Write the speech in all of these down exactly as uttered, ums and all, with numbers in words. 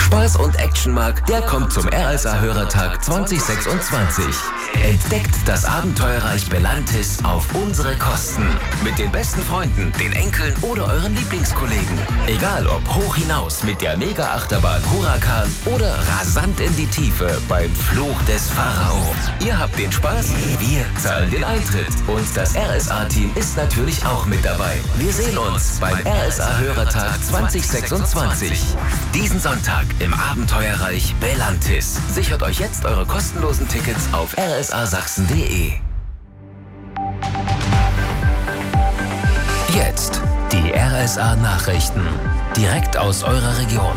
Spaß und Action mag, der kommt zum R S A-Hörertag zwanzig sechsundzwanzig. Entdeckt das Abenteuerreich Belantis auf unsere Kosten. Mit den besten Freunden, den Enkeln oder euren Lieblingskollegen. Egal ob hoch hinaus mit der Mega-Achterbahn Huracan oder rasant in die Tiefe beim Fluch des Pharao. Ihr habt den Spaß, wir zahlen den Eintritt. Und das R S A-Team ist natürlich auch mit dabei. Wir sehen uns beim R S A-Hörertag zwanzig sechsundzwanzig. Diesen Sonntag im Abenteuerreich Belantis. Sichert euch jetzt eure kostenlosen Tickets auf r s a sachsen punkt d e. Jetzt die R S A-Nachrichten. Direkt aus eurer Region.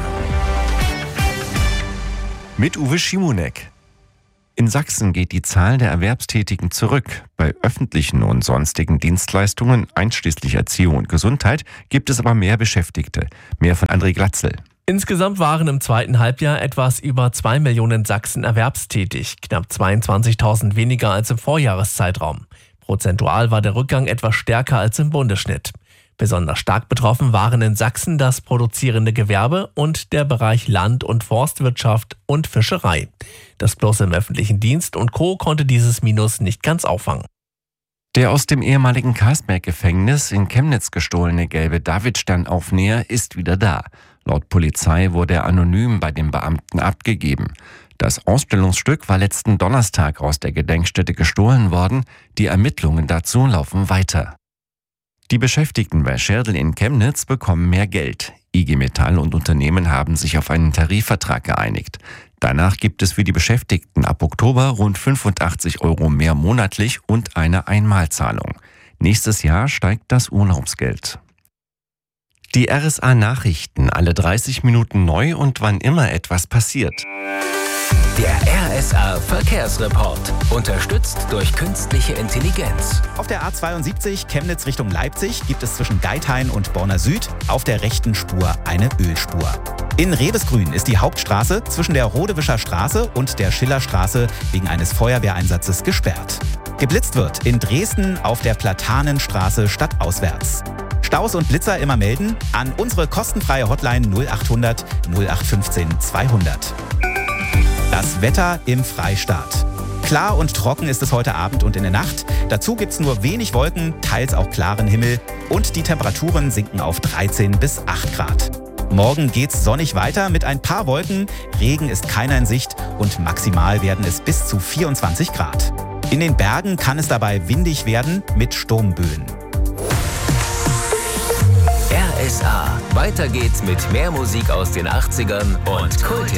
Mit Uwe Schimonek. In Sachsen geht die Zahl der Erwerbstätigen zurück. Bei öffentlichen und sonstigen Dienstleistungen, einschließlich Erziehung und Gesundheit, gibt es aber mehr Beschäftigte. Mehr von André Glatzel. Insgesamt waren im zweiten Halbjahr etwas über zwei Millionen Sachsen erwerbstätig, knapp zweiundzwanzigtausend weniger als im Vorjahreszeitraum. Prozentual war der Rückgang etwas stärker als im Bundesschnitt. Besonders stark betroffen waren in Sachsen das produzierende Gewerbe und der Bereich Land- und Forstwirtschaft und Fischerei. Das Plus im öffentlichen Dienst und Co. konnte dieses Minus nicht ganz auffangen. Der aus dem ehemaligen Karsberg-Gefängnis in Chemnitz gestohlene gelbe Davidstern-Aufnäher ist wieder da. Laut Polizei wurde er anonym bei den Beamten abgegeben. Das Ausstellungsstück war letzten Donnerstag aus der Gedenkstätte gestohlen worden. Die Ermittlungen dazu laufen weiter. Die Beschäftigten bei Scherdl in Chemnitz bekommen mehr Geld. I G Metall und Unternehmen haben sich auf einen Tarifvertrag geeinigt. Danach gibt es für die Beschäftigten ab Oktober rund fünfundachtzig Euro mehr monatlich und eine Einmalzahlung. Nächstes Jahr steigt das Urlaubsgeld. Die R S A-Nachrichten alle dreißig Minuten neu und wann immer etwas passiert. Der R S A-Verkehrsreport. Unterstützt durch künstliche Intelligenz. Auf der A zweiundsiebzig Chemnitz Richtung Leipzig gibt es zwischen Geithain und Borna Süd auf der rechten Spur eine Ölspur. In Rebesgrün ist die Hauptstraße zwischen der Rodewischer Straße und der Schillerstraße wegen eines Feuerwehreinsatzes gesperrt. Geblitzt wird in Dresden auf der Platanenstraße stadtauswärts. Staus und Blitzer immer melden an unsere kostenfreie Hotline null achthundert null acht fünfzehn zweihundert. Das Wetter im Freistaat. Klar und trocken ist es heute Abend und in der Nacht. Dazu gibt es nur wenig Wolken, teils auch klaren Himmel und die Temperaturen sinken auf dreizehn bis acht Grad. Morgen geht's sonnig weiter mit ein paar Wolken, Regen ist keiner in Sicht und maximal werden es bis zu vierundzwanzig Grad. In den Bergen kann es dabei windig werden mit Sturmböen. R S A. Weiter geht's mit mehr Musik aus den achtzigern und Kult.